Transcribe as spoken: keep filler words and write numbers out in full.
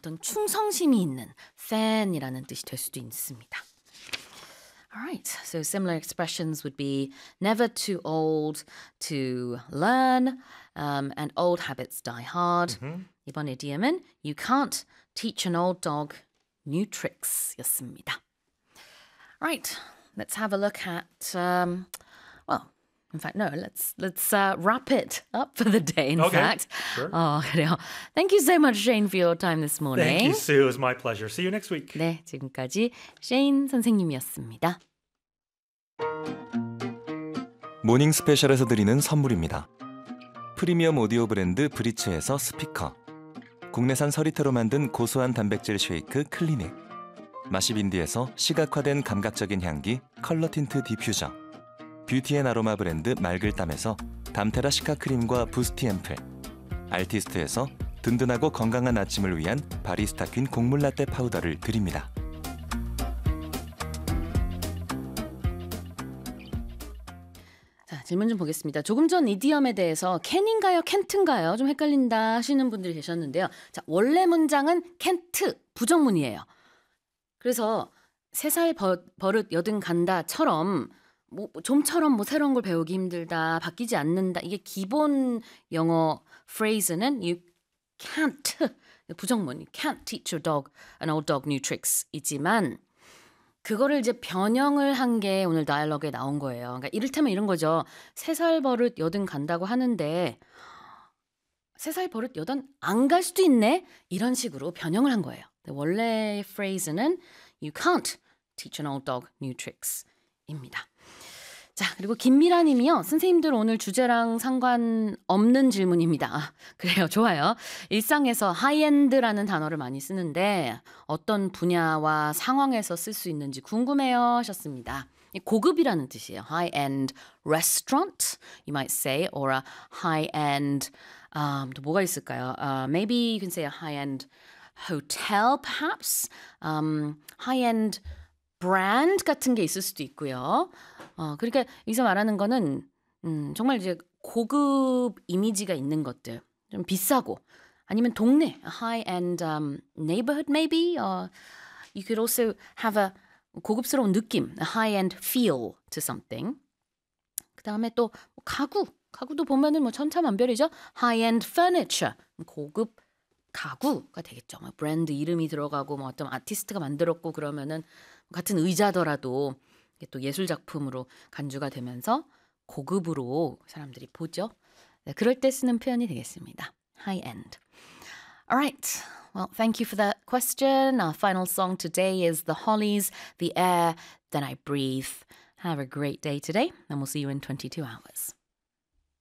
어떤 충성심이 있는 fan이라는 뜻이 될 수도 있습니다. Alright, so similar expressions would be never too old to learn um, and old habits die hard. Mm-hmm. 이번 idiom은 you can't teach an old dog new tricks 였습니다. Right, let's have a look at, um, well, in fact, no, let's let's uh, wrap it up for the day, in okay, fact. Sure. 어, 그래요. Thank you so much, Shane, for your time this morning. Thank you, Sue. It was my pleasure. See you next week. 네, 지금까지 Shane 선생님이었습니다. 모닝 스페셜에서 드리는 선물입니다. 프리미엄 오디오 브랜드 브리츠에서 스피커, 국내산 서리태로 만든 고소한 단백질 쉐이크 클리닉, 마시빈디에서 시각화된 감각적인 향기 컬러 틴트 디퓨저, 뷰티 앤 아로마 브랜드 말글담에서 담테라 시카 크림과 부스티 앰플, 알티스트에서 든든하고 건강한 아침을 위한 바리스타 퀸 곡물 라떼 파우더를 드립니다. 자, 질문 좀 보겠습니다. 조금 전 이디엄에 대해서 캔인가요, 캔트인가요? 좀 헷갈린다 하시는 분들이 계셨는데요. 자, 원래 문장은 캔트, 부정문이에요. 그래서 세 살 버릇 여든 간다처럼 뭐 좀처럼 뭐 새로운 걸 배우기 힘들다, 바뀌지 않는다. 이게 기본 영어 phrase는 you can't, 부정문, you can't teach your dog an old dog new tricks 이지만 그거를 이제 변형을 한 게 오늘 다이얼로그에 나온 거예요. 그러니까 이를테면 이런 거죠. 세 살 버릇 여든 간다고 하는데 세 살 버릇 여든 안 갈 수도 있네? 이런 식으로 변형을 한 거예요. 원래 phrase는 you can't teach an old dog new tricks 입니다. 자, 그리고 김미라 님이요. 선생님들 오늘 주제랑 상관없는 질문입니다. 아, 그래요. 좋아요. 일상에서 하이엔드라는 단어를 많이 쓰는데 어떤 분야와 상황에서 쓸 수 있는지 궁금해요 하셨습니다. 고급이라는 뜻이에요. High-end restaurant, you might say, or a high-end, um, 또 뭐가 있을까요? Uh, maybe you can say a high-end hotel, perhaps. Um, high-end brand 같은 게 있을 수도 있고요. 어, 그러니까 여기서 말하는 거는 음, 정말 이제 고급 이미지가 있는 것들, 좀 비싸고 아니면 동네, a high-end um, neighborhood maybe. Uh, you could also have a 고급스러운 느낌, a high-end feel to something. 그 다음에 또 가구, 가구도 보면은 뭐 천차만별이죠. high-end furniture, 고급 가구가 되겠죠. 뭐 브랜드 이름이 들어가고 뭐 어떤 아티스트가 만들었고 그러면은 같은 의자더라도 이게 또 예술 작품으로 간주가 되면서 고급으로 사람들이 보죠. 네, 그럴 때 쓰는 표현이 되겠습니다. high-end. All right. Well, thank you for that question. Our final song today is The Hollies, The Air, Then I Breathe. Have a great day today, and we'll see you in twenty-two hours.